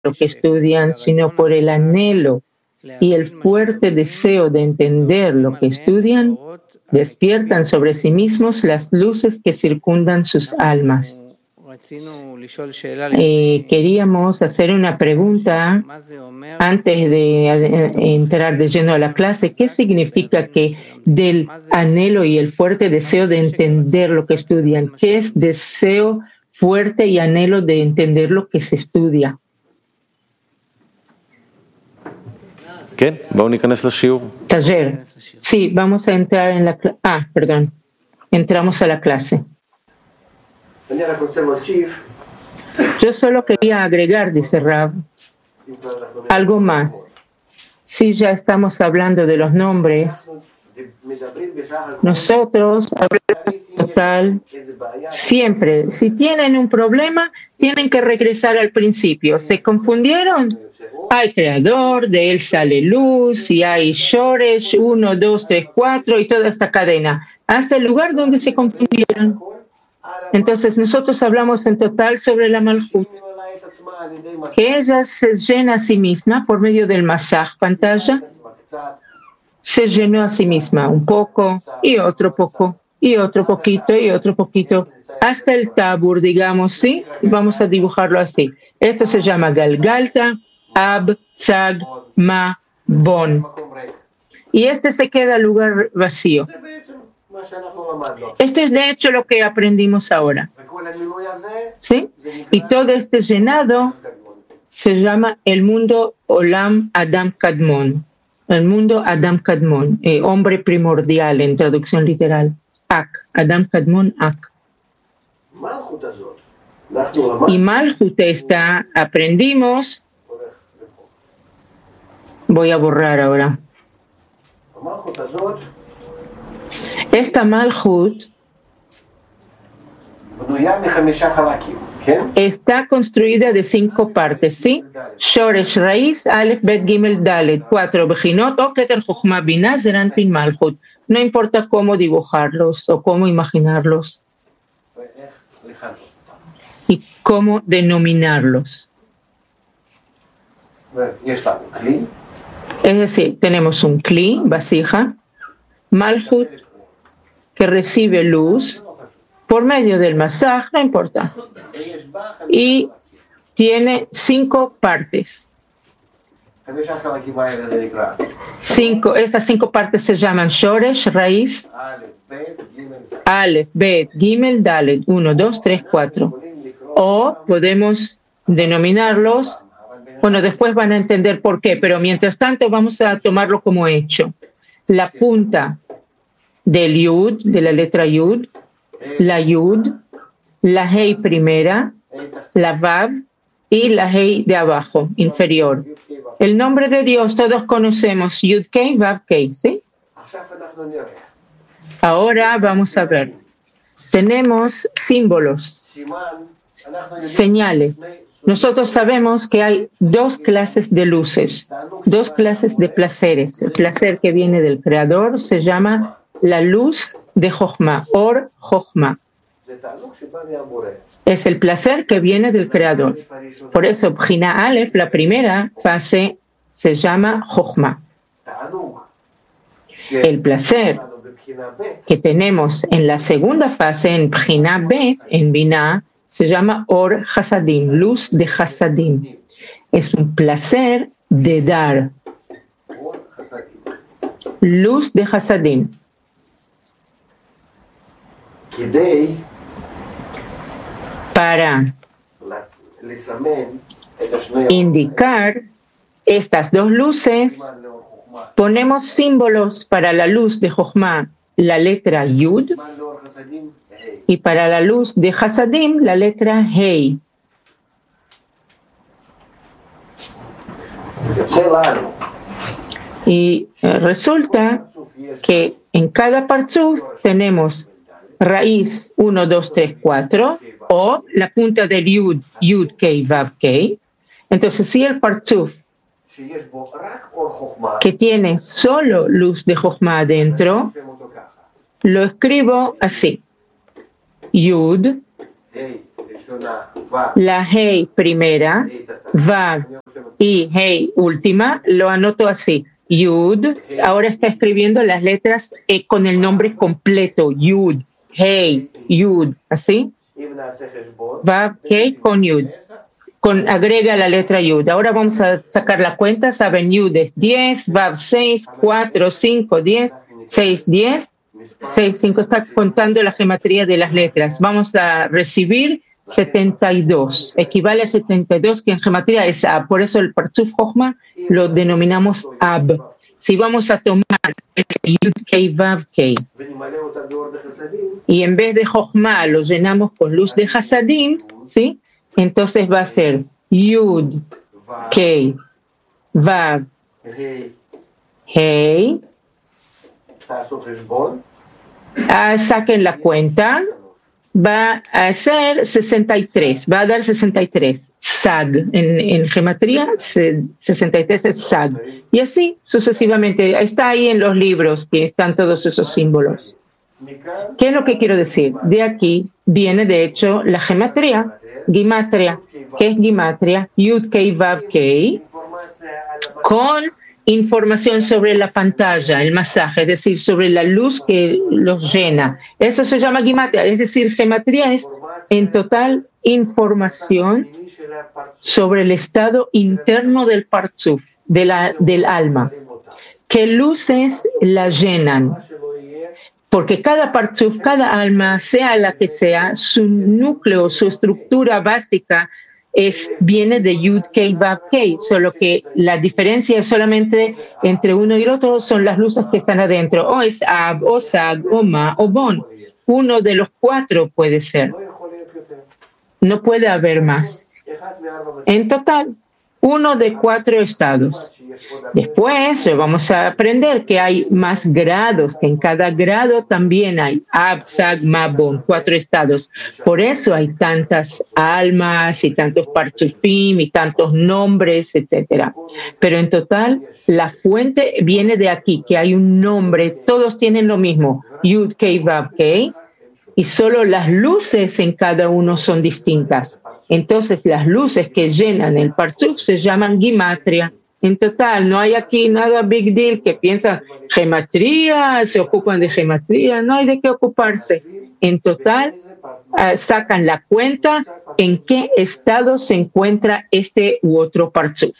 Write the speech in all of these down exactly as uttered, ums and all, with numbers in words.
lo que estudian, sino por el anhelo y el fuerte deseo de entender lo que estudian, despiertan sobre sí mismos las luces que circundan sus almas. Eh, queríamos hacer una pregunta antes de entrar de lleno a la clase. ¿Qué significa que del anhelo y el fuerte deseo de entender lo que estudian? ¿Qué es deseo fuerte y anhelo de entender lo que se estudia? ¿Qué? Taller. Sí, vamos a entrar en la clase. Ah, perdón. Entramos a la clase. Yo solo quería agregar, dice Rav, algo más. Si ya estamos hablando de los nombres, nosotros hablamos total siempre. Si tienen un problema, tienen que regresar al principio. ¿Se confundieron? Hay creador, de él sale luz, y hay Shoresh, uno, dos, tres, cuatro, y toda esta cadena, hasta el lugar donde se confundieron. Entonces nosotros hablamos en total sobre la Malhut, que ella se llena a sí misma por medio del masaj, pantalla, se llenó a sí misma un poco, y otro poco, y otro poquito, y otro poquito, hasta el tabur, digamos, ¿sí? Vamos a dibujarlo así. Esto se llama Galgalta, Ab, Sag, Ma, Bon. Y este se queda al lugar vacío. Esto es de hecho lo que aprendimos ahora. ¿Sí? Y todo este llenado se llama el mundo Olam Adam Kadmon. El mundo Adam Kadmon, eh, hombre primordial en traducción literal. Ak, Adam Kadmon, Ak. Y Malhut esta, aprendimos. Voy a borrar ahora. Esta Malhut está construida de cinco partes, ¿sí? Shoresh, raíz, Aleph, Bet, Gimel, Dalet, cuatro Bejinot, o Keter, Jochma, Binah, Zeranpin, Malhut. No importa cómo dibujarlos o cómo imaginarlos y cómo denominarlos. Es decir, tenemos un Kli, vasija, Malhut, que recibe luz por medio del masaj, no importa, y tiene cinco partes. Cinco, estas cinco partes se llaman Shoresh, raíz, Aleph, Bet, Gimel, Dalet, uno, dos, tres, cuatro. O podemos denominarlos. Bueno, después van a entender por qué, pero mientras tanto vamos a tomarlo como hecho. La punta del Yud, de la letra Yud, la Yud, la Hei primera, la Vav y la Hei de abajo, inferior. El nombre de Dios todos conocemos, Yud Kei, Vav Kei, ¿sí? Ahora vamos a ver. Tenemos símbolos, señales. Nosotros sabemos que hay dos clases de luces, dos clases de placeres. El placer que viene del Creador se llama la luz de Jochma, Or Jochma. Es el placer que viene del Creador. Por eso, Bjina Aleph, la primera fase, se llama Jochma. El placer que tenemos en la segunda fase, en Bjina Bet, en Binah, se llama Or Hasadim, luz de Hasadim. Es un placer de dar. Luz de Hasadim. Para indicar estas dos luces, ponemos símbolos para la luz de Jochma, la letra Yud, y para la luz de Hasadim, la letra Hei. Y eh, resulta que en cada partzuf tenemos raíz uno, dos, tres, cuatro, o la punta del Yud, Yud, Kei, Vav, Kei. Entonces, si el partzuf que tiene solo luz de Jochma adentro, lo escribo así. Yud, la Hey primera, Vav y Hey última, lo anoto así. Yud, ahora está escribiendo las letras eh, con el nombre completo. Yud, Hey, Yud, ¿así? Vav, Hey con Yud. Con, agrega la letra Yud. Ahora vamos a sacar la cuenta. Saben, Yud es diez, Vav seis, cuatro, cinco, diez, seis, diez, seis, cinco. Está contando la gematría de las letras. Vamos a recibir setenta y dos. Equivale a setenta y dos, que en gematría es Ab. Por eso el Partzuf Jochma lo denominamos Ab. Si vamos a tomar este Yud Kei Vav Kei y en vez de Jochma lo llenamos con luz de Hasadim, ¿sí? Entonces va a ser Yud, Kei, Vav, Hey. Ah, saquen la cuenta. Va a ser sesenta y tres. Va a dar sesenta y tres. Sag. En, en gematría, sesenta y tres es Sag. Y así sucesivamente. Está ahí en los libros que están todos esos símbolos. ¿Qué es lo que quiero decir? De aquí viene, de hecho, la gematría. Gimatria. ¿Qué es gimatria? Yud Kei Vav Kei. Con información sobre la pantalla, el masaje, es decir, sobre la luz que los llena. Eso se llama gimatria. Es decir, gematría es en total información sobre el estado interno del partzuf, de la, del alma. ¿Qué luces la llenan? Porque cada partzuf, cada alma, sea la que sea, su núcleo, su estructura básica es, viene de Yud Kei Vav Kei, solo que la diferencia es solamente entre uno y el otro son las luces que están adentro. O es Ab, o Sag, o Ma, o Bon. Uno de los cuatro puede ser. No puede haber más. En total, uno de cuatro estados. Después vamos a aprender que hay más grados, que en cada grado también hay Ab, Sag, Ma, Bon, cuatro estados. Por eso hay tantas almas y tantos partzufim y tantos nombres, etcétera. Pero en total, la fuente viene de aquí, que hay un nombre, todos tienen lo mismo, Yud Kei Vav Kei, y solo las luces en cada uno son distintas. Entonces, las luces que llenan el partzuf se llaman gimatria. En total, no hay aquí nada big deal que piensan gematría, se ocupan de gematría, no hay de qué ocuparse. En total, uh, sacan la cuenta en qué estado se encuentra este u otro partzuf.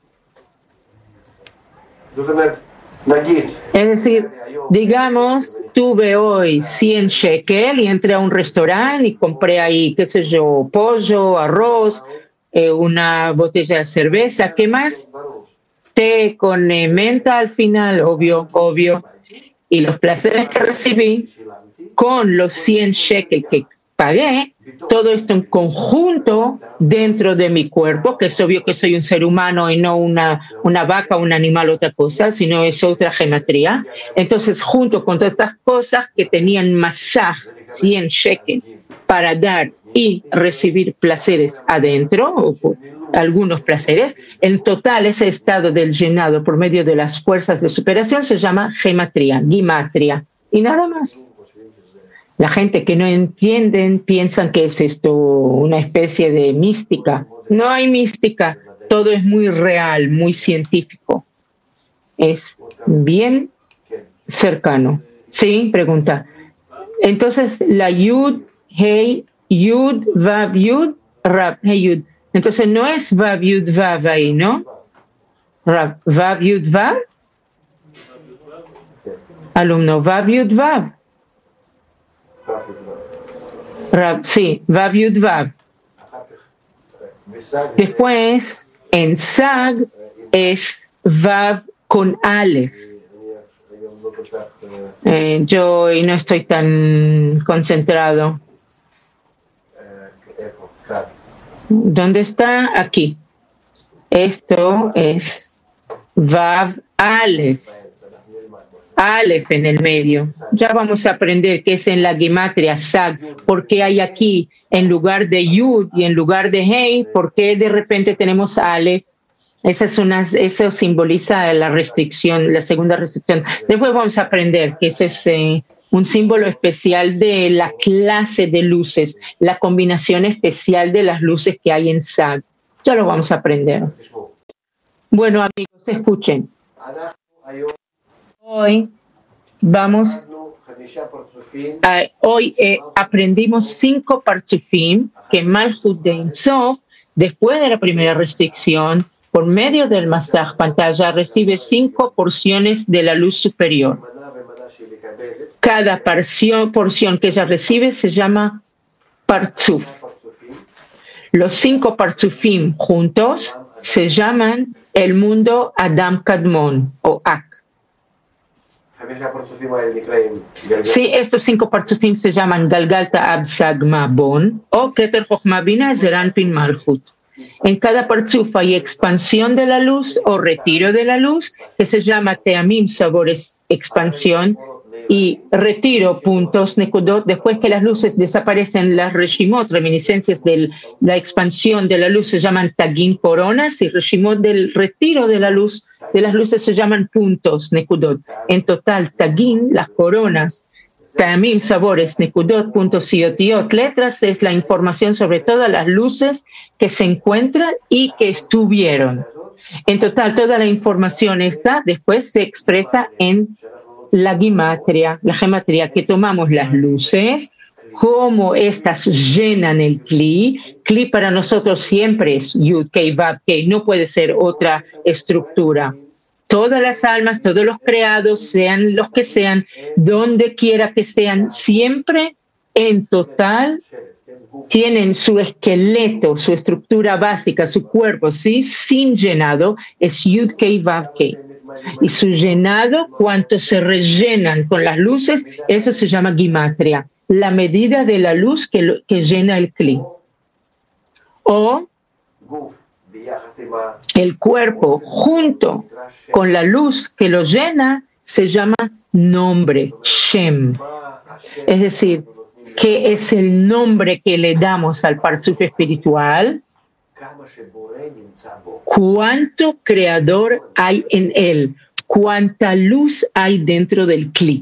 Es decir, digamos, tuve hoy cien shekel y entré a un restaurante y compré ahí, qué sé yo, pollo, arroz, eh, una botella de cerveza, ¿qué más? Té con eh, menta al final, obvio, obvio. Y los placeres que recibí con los cien shekel que pagué, todo esto en conjunto dentro de mi cuerpo, que es obvio que soy un ser humano y no una, una vaca, un animal, otra cosa, sino es otra gematría. Entonces, junto con todas estas cosas que tenían masaj, cien shekel, para dar y recibir placeres adentro, o algunos placeres, en total ese estado del llenado por medio de las fuerzas de superación se llama gematría, gimatria, y nada más. La gente que no entienden piensan que es esto una especie de mística. No hay mística, todo es muy real, muy científico. Es bien cercano. Sí, pregunta. Entonces, la Yud, Hey, Yud, Vav, Yud, Rab, Hey, Yud. Entonces, no es Vav, Yud, Vav ahí, ¿no? Rab, Vav, Yud, Vav. Alumno, Vav, Yud, Vav. Rab, sí, Vav, Yud, Vav. Después, en Sag es Vav con Aleph. Eh, yo hoy no estoy tan concentrado. ¿Dónde está? Aquí. Esto es Vav Aleph. Aleph en el medio. Ya vamos a aprender qué es en la gimatria Sag, por qué hay aquí en lugar de Yud y en lugar de Hey, por qué de repente tenemos Aleph. Esa es una, eso simboliza la restricción, la segunda restricción. Después vamos a aprender que eso es eh, un símbolo especial de la clase de luces, la combinación especial de las luces que hay en Sag. Ya lo vamos a aprender. Bueno, amigos, escuchen. Hoy vamos a, hoy eh, aprendimos cinco partzufim que Malchut de Ein Sof, después de la primera restricción, por medio del masaj pantalla, recibe cinco porciones de la luz superior. Cada porción, porción que ella recibe se llama partzuf. Los cinco partzufim juntos se llaman el mundo Adam Kadmon o Ak. Sí, estos cinco partzufim se llaman Galgalta Ab Sagma Bon o Keter Chochma Bina Zeranpin Malchut. En cada partzuf hay expansión de la luz o retiro de la luz, que se llama Teamim, sabores, expansión, y retiro, puntos, nekudot. Después que las luces desaparecen, las reshimot, reminiscencias de la expansión de la luz, se llaman tagim, coronas, y reshimot del retiro de la luz, de las luces, se llaman puntos, nekudot. En total, tagim, las coronas, tamim, sabores, nekudot, puntos y otiot, letras, es la información sobre todas las luces que se encuentran y que estuvieron. En total, toda la información está, después se expresa en la gimatria, la gematría, que tomamos las luces, cómo estas llenan el Kli. Kli para nosotros siempre es Yud, Kei, Vav, Kei, no puede ser otra estructura. Todas las almas, todos los creados, sean los que sean, donde quiera que sean, siempre en total tienen su esqueleto, su estructura básica, su cuerpo, ¿sí? Sin llenado, es Yud, Kei, Vav, Kei. Y su llenado, cuanto se rellenan con las luces, eso se llama gimatria, la medida de la luz que, lo, que llena el Kli. O el cuerpo junto con la luz que lo llena se llama nombre, Shem. Es decir, ¿qué es el nombre que le damos al partzuf espiritual? ¿Cuánto creador hay en él? ¿Cuánta luz hay dentro del Kli?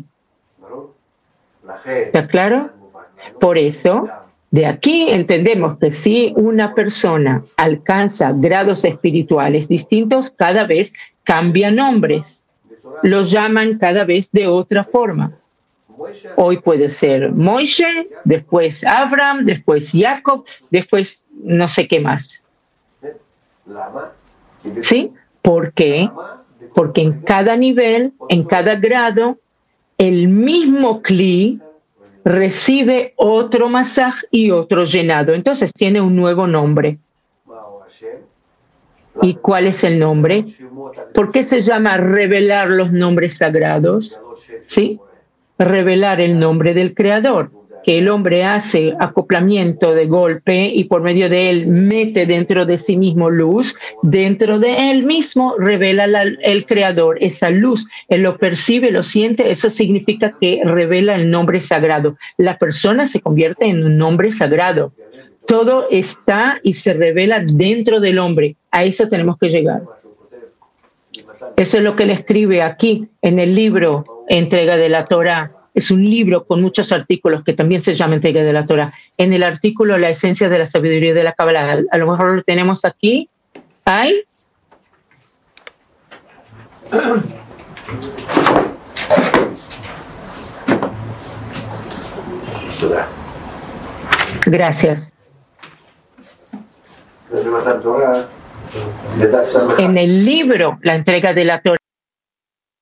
¿Está claro? Por eso, de aquí entendemos que si una persona alcanza grados espirituales distintos, cada vez cambia nombres. Los llaman cada vez de otra forma. Hoy puede ser Moishe, después Abraham, después Jacob, después no sé qué más. ¿Sí? ¿Por qué? Porque en cada nivel, en cada grado, el mismo Kli recibe otro masaj y otro llenado. Entonces tiene un nuevo nombre. ¿Y cuál es el nombre? ¿Por qué se llama revelar los nombres sagrados? ¿Sí? Revelar el nombre del Creador, que el hombre hace acoplamiento de golpe y por medio de él mete dentro de sí mismo luz, dentro de él mismo revela la, el Creador, esa luz, él lo percibe, lo siente, eso significa que revela el nombre sagrado. La persona se convierte en un nombre sagrado. Todo está y se revela dentro del hombre. A eso tenemos que llegar. Eso es lo que él escribe aquí en el libro Entrega de la Torá. Es un libro con muchos artículos que también se llama Entrega de la Torá. En el artículo La esencia de la sabiduría de la Kabbalah, a lo mejor lo tenemos aquí. ¿Hay? Gracias. En el libro La Entrega de la Torá